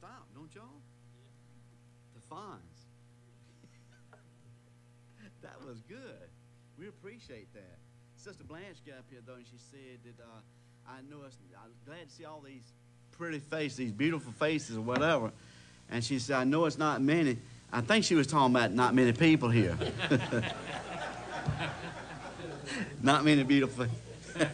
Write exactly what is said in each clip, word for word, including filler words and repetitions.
stop, don't y'all? The funds. That was good. We appreciate that. Sister Blanche got up here, though, and she said that uh, I know it's, I'm glad to see all these pretty faces, these beautiful faces or whatever. And she said, I know it's not many. I think she was talking about not many people here. Not many beautiful faces.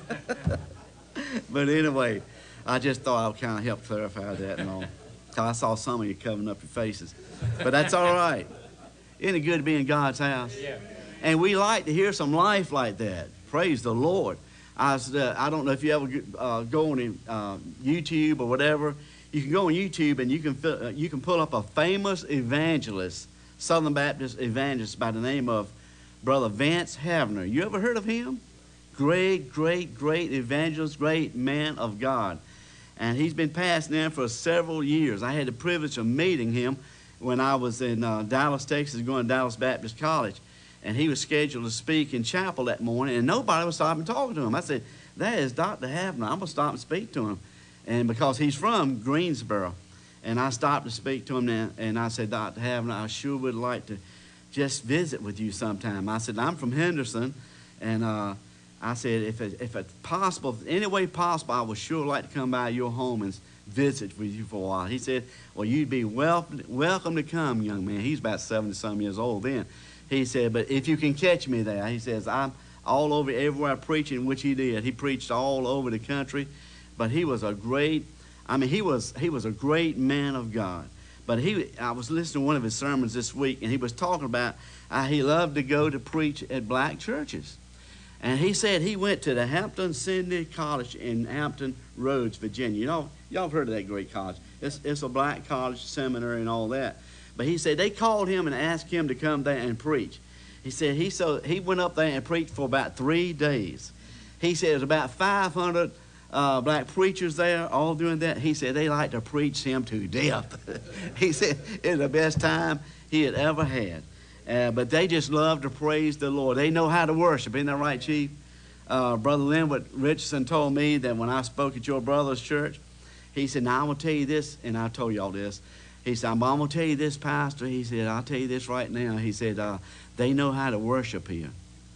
But anyway, I just thought I would kind of help clarify that and all. So I saw some of you covering up your faces. But that's all right. Isn't it good to be in God's house? Yeah. And we like to hear some life like that. Praise the Lord. I, was, uh, I don't know if you ever uh, go on uh, YouTube or whatever. You can go on YouTube and you can, uh, you can pull up a famous evangelist, Southern Baptist evangelist by the name of Brother Vance Havner. You ever heard of him? Great, great, great evangelist, great man of God. And he's been passed now for several years. I had the privilege of meeting him when I was in uh, Dallas, Texas, going to Dallas Baptist College. And he was scheduled to speak in chapel that morning, and nobody was stopping talking to him. I said, that is Doctor Havner. I'm going to stop and speak to him. And because he's from Greensboro. And I stopped to speak to him now, and I said, Doctor Havner, I sure would like to just visit with you sometime. I said, I'm from Henderson, and uh, I said, if, it, if it's possible, if any way possible, I would sure like to come by your home and visit with you for a while. He said, well, you'd be welcome, welcome to come, young man. He's about seventy-some years old then. He said, but if you can catch me there, he says, I'm all over everywhere preaching, which he did. He preached all over the country, but he was a great, I mean, he was he was a great man of God. But he, I was listening to one of his sermons this week, and he was talking about how he loved to go to preach at black churches. And he said he went to the Hampton Sydney College in Hampton Roads, Virginia. You know, y'all have heard of that great college. It's, it's a black college, seminary, and all that. But he said they called him and asked him to come there and preach. He said he so he went up there and preached for about three days. He said there's about five hundred uh, black preachers there, all doing that. He said they like to preach him to death. He said it was the best time he had ever had. Uh, but they just love to praise the Lord. They know how to worship. Isn't that right, Chief? Uh, Brother Linwood Richardson told me that when I spoke at your brother's church, he said, now I'm going to tell you this, and I told y'all this. He said, I'm going to tell you this, Pastor. He said, I'll tell you this right now. He said, uh, they know how to worship here.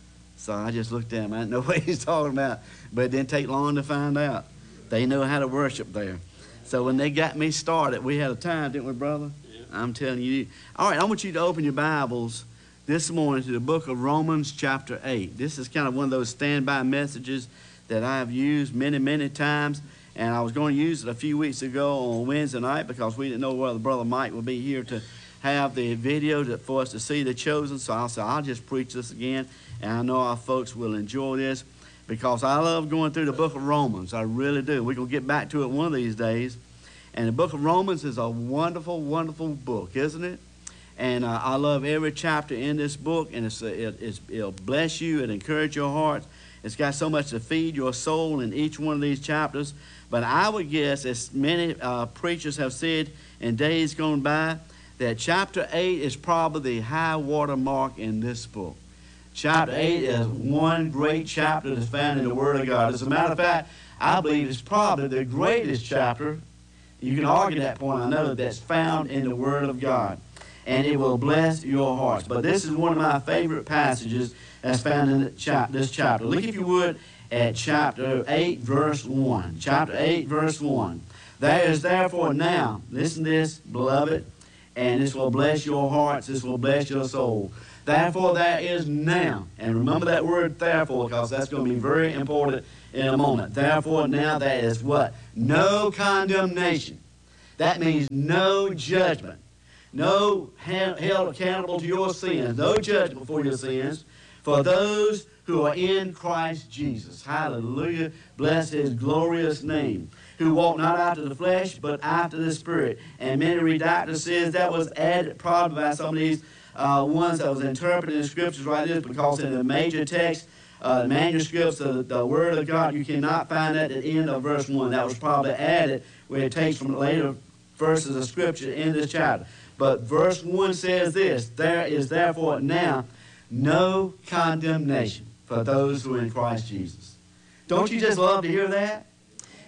So I just looked at him. I didn't know what he's talking about, but it didn't take long to find out. They know how to worship there. So when they got me started, we had a time, didn't we, brother? I'm telling you. All right, I want you to open your Bibles this morning to the book of Romans chapter eight. This is kind of one of those standby messages that I have used many, many times. And I was going to use it a few weeks ago on Wednesday night because we didn't know whether Brother Mike would be here to have the video to, for us to see the chosen. So I said, I'll just preach this again. And I know our folks will enjoy this because I love going through the book of Romans. I really do. We're going to get back to it one of these days. And the book of Romans is a wonderful, wonderful book, isn't it? And uh, I love every chapter in this book, and it's, uh, it, it's, it'll bless you, it'll encourage your heart. It's got so much to feed your soul in each one of these chapters. But I would guess, as many uh, preachers have said in days gone by, that chapter eight is probably the high water mark in this book. Chapter eight is one great chapter that's found in the Word of God. As a matter of fact, I believe it's probably the greatest chapter. You can argue that point, I know, that's found in the Word of God. And it will bless your hearts. But this is one of my favorite passages that's found in the chap this chapter. Look, if you would, at chapter eight, verse one. Chapter eight, verse one. There is therefore now, listen to this, beloved, and this will bless your hearts, this will bless your soul. Therefore there is now, and remember that word therefore, because that's going to be very important in a moment. Therefore now there is what? No condemnation. That means no judgment. No held accountable to your sins. No judgment for your sins. For those who are in Christ Jesus. Hallelujah. Bless his glorious name. Who walk not after the flesh, but after the Spirit. And many redactors says that was added probably by some of these uh, ones that was interpreted in scriptures like this, because in the major text, uh, manuscripts of the Word of God, you cannot find that at the end of verse one. That was probably added where it takes from later verses of scripture in this chapter. But verse one says this, there is therefore now no condemnation for those who are in Christ Jesus. Don't you just love to hear that?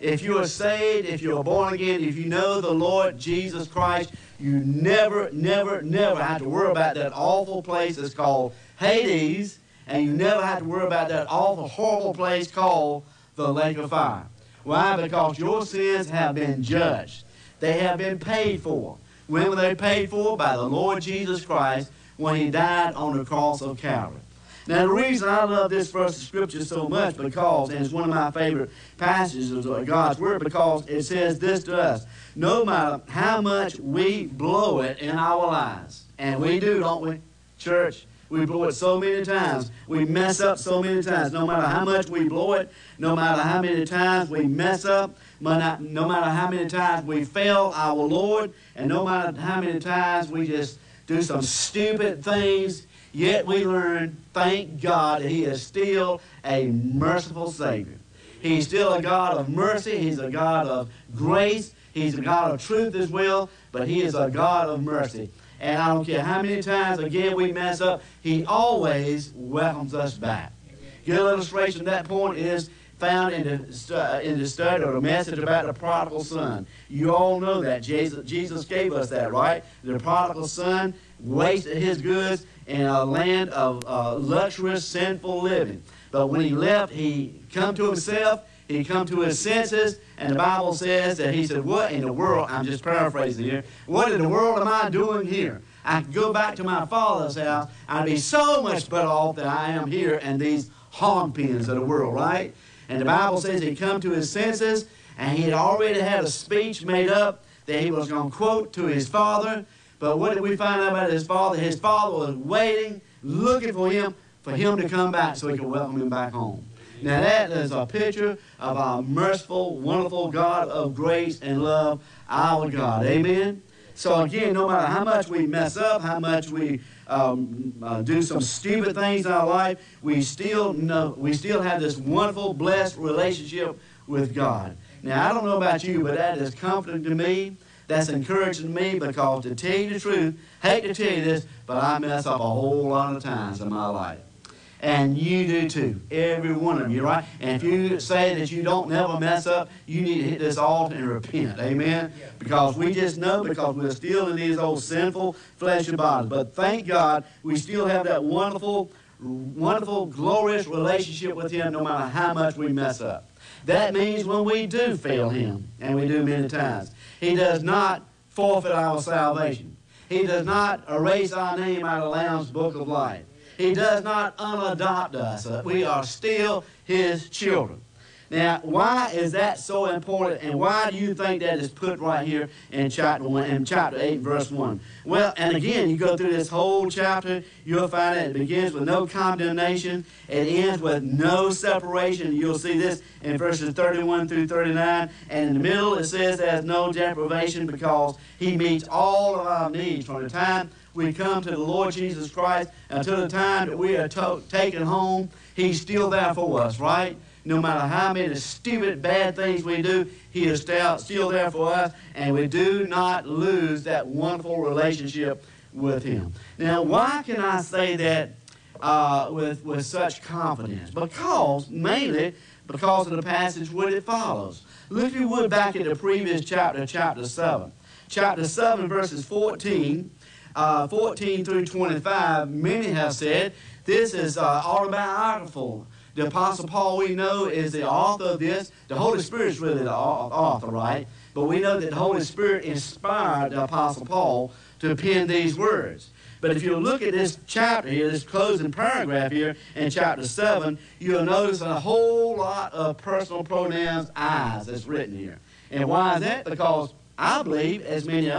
If you are saved, if you are born again, if you know the Lord Jesus Christ, you never, never, never have to worry about that awful place that's called Hades, and you never have to worry about that awful, horrible place called the lake of fire. Why? Because your sins have been judged. They have been paid for. When were they paid for? By the Lord Jesus Christ when he died on the cross of Calvary. Now, the reason I love this verse of Scripture so much, because, and it's one of my favorite passages of God's Word, because it says this to us: no matter how much we blow it in our lives, and we do, don't we, church? We blow it so many times. We mess up so many times. No matter how much we blow it, no matter how many times we mess up, no matter how many times we fail our Lord, and no matter how many times we just do some stupid things, yet we learn, thank God, that he is still a merciful Savior. He's still a God of mercy. He's a God of grace. He's a God of truth as well, but he is a God of mercy. And I don't care how many times, again, we mess up, he always welcomes us back. Good illustration of that point is found in the, in the study or the message about the prodigal son. You all know that. Jesus, Jesus gave us that, right? The prodigal son wasted his goods in a land of uh, luxurious, sinful living. But when he left, he come to himself, he come to his senses, and the Bible says that he said, what in the world, I'm just paraphrasing here, what in the world am I doing here? I could go back to my father's house. I'd be so much better off than I am here in these hog pens of the world, right? And the Bible says he come to his senses, and he had already had a speech made up that he was going to quote to his father. But what did we find out about his father? His father was waiting, looking for him, for him to come back so he could welcome him back home. Now that is a picture of our merciful, wonderful God of grace and love, our God. Amen? So again, no matter how much we mess up, how much we um, uh, do some stupid things in our life, we still know, we still have this wonderful, blessed relationship with God. Now, I don't know about you, but that is comforting to me. That's encouraging me, because to tell you the truth, hate to tell you this, but I mess up a whole lot of times in my life. And you do too, every one of you, right? And if you say that you don't never mess up, you need to hit this altar and repent, amen? Because we just know, because we're still in these old sinful fleshly bodies. But thank God, we still have that wonderful, wonderful, glorious relationship with him no matter how much we mess up. That means when we do fail him, and we do many times, he does not forfeit our salvation. He does not erase our name out of the Lamb's book of life. He does not unadopt us. We are still his children. Now, why is that so important, and why do you think that is put right here in chapter one, in chapter eight, verse one? Well, and again, you go through this whole chapter, you'll find that it begins with no condemnation, it ends with no separation. You'll see this in verses thirty-one through thirty-nine, and in the middle it says there's no deprivation, because he meets all of our needs from the time we come to the Lord Jesus Christ until the time that we are to- taken home. He's still there for us, right? No matter how many stupid, bad things we do, he is still, still there for us, and we do not lose that wonderful relationship with him. Now, why can I say that uh, with, with such confidence? Because, mainly, because of the passage what it follows. Look, if you would, back at the previous chapter, chapter seven. Chapter seven, verses fourteen, uh, fourteen through twenty-five, many have said this is uh, autobiographical. The Apostle Paul, we know, is the author of this. The Holy Spirit's really the author, right? But we know that the Holy Spirit inspired the Apostle Paul to pen these words. But if you look at this chapter here, this closing paragraph here in chapter seven, you'll notice a whole lot of personal pronouns, I's, that's written here. And why is that? Because I believe, as many